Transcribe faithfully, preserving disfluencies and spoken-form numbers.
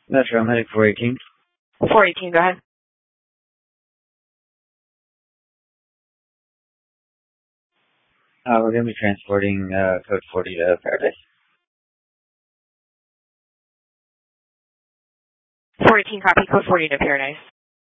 Metro, I'm heading four eighteen. four eighteen, go ahead. Uh, we're going to be transporting uh, code forty to Paradise. four eighteen, copy, code forty to Paradise.